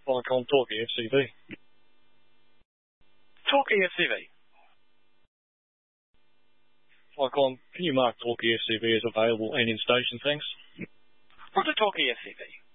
Like on Talkie FCV. Talkie FCV. Like on, can you mark Talkie FCV as available and in station, thanks? What's a Talkie FCV?